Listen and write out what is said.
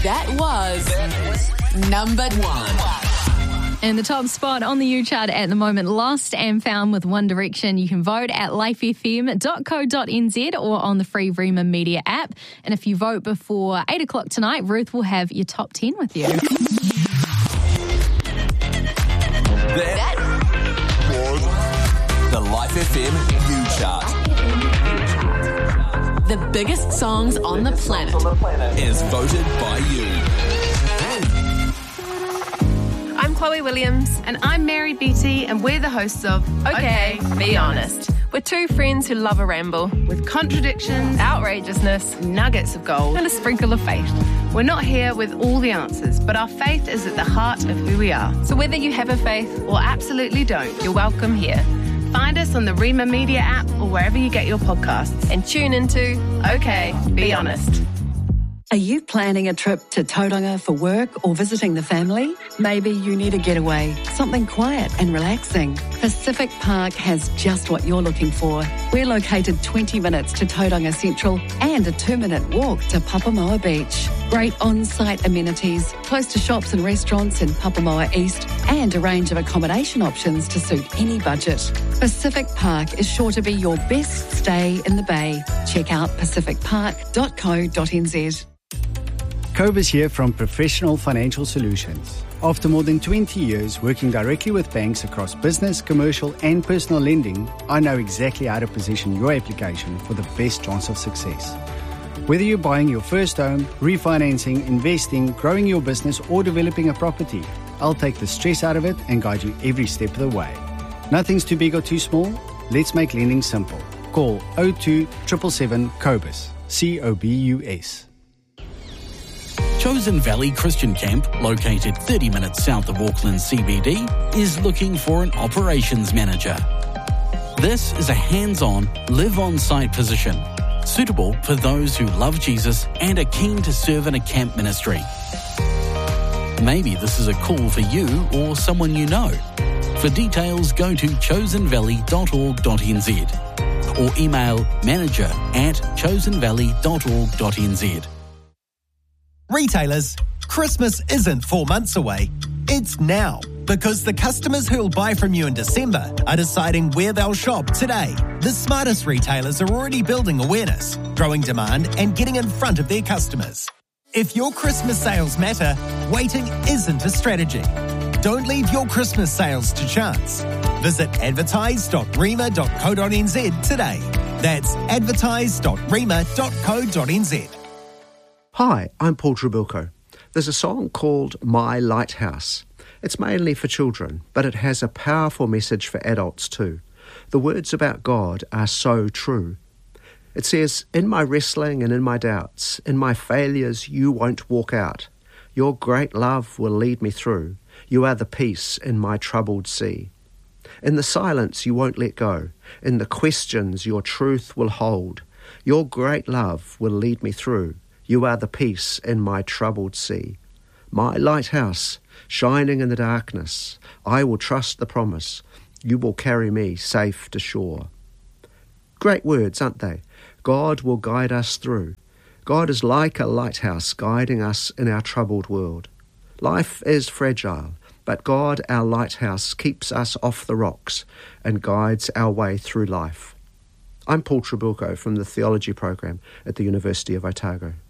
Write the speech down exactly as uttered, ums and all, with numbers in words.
That was number one. And the top spot on the U chart at the moment, Lost and Found with One Direction. You can vote at life f m dot co dot n z or on the free Rima Media app. And if you vote before eight o'clock tonight, Ruth will have your top ten with you. That was the Life F M U chart. The biggest songs on the planet is voted by you. I'm Chloe Williams. And I'm Mary Beatty, and we're the hosts of Okay, Be Honest. We're two friends who love a ramble, with contradictions, outrageousness, nuggets of gold. and a sprinkle of faith. We're not here with all the answers, but our faith is at the heart of who we are. So whether you have a faith, Or absolutely don't, you're welcome here. find us on the Rima Media app or wherever you get your podcasts. And tune into Okay, Be Honest. Are you planning a trip to Tauranga for work or visiting the family? Maybe you need a getaway, something quiet and relaxing. Pacific Park has just what you're looking for. We're located twenty minutes to Tauranga Central and a two-minute walk to Papamoa Beach. Great on-site amenities, close to shops and restaurants in Papamoa East, and a range of accommodation options to suit any budget. Pacific Park is sure to be your best stay in the Bay. Check out pacific park dot co dot n z. Cobus here from Professional Financial Solutions. After more than twenty years working directly with banks across business, commercial and personal lending, I know exactly how to position your application for the best chance of success. Whether you're buying your first home, refinancing, investing, growing your business or developing a property, I'll take the stress out of it and guide you every step of the way. Nothing's too big or too small. Let's make lending simple. Call oh two seven seven seven COBUS, C O B U S. Chosen Valley Christian Camp, located thirty minutes south of Auckland C B D, is looking for an operations manager. This is a hands-on, live-on-site position, suitable for those who love Jesus and are keen to serve in a camp ministry. Maybe this is a call for you or someone you know. For details, go to chosen valley dot org dot n z or email manager at chosen valley dot org dot n z. Retailers, Christmas isn't four months away. It's now, because the customers who'll buy from you in December are deciding where they'll shop today. The smartest retailers are already building awareness, growing demand, and getting in front of their customers. If your Christmas sales matter, waiting isn't a strategy. Don't leave your Christmas sales to chance. Visit advertise dot rima dot co dot n z today. That's advertise dot rima dot co dot n z. Hi, I'm Paul Trabilko. There's a song called My Lighthouse. It's mainly for children, but it has a powerful message for adults too. The words about God are so true. It says, in my wrestling and in my doubts, in my failures you won't walk out. Your great love will lead me through. You are the peace in my troubled sea. In the silence you won't let go. In the questions your truth will hold. Your great love will lead me through. You are the peace in my troubled sea. My lighthouse, shining in the darkness, I will trust the promise. You will carry me safe to shore. Great words, aren't they? God will guide us through. God is like a lighthouse guiding us in our troubled world. Life is fragile, but God, our lighthouse, keeps us off the rocks and guides our way through life. I'm Paul Trabilko from the Theology program at the University of Otago.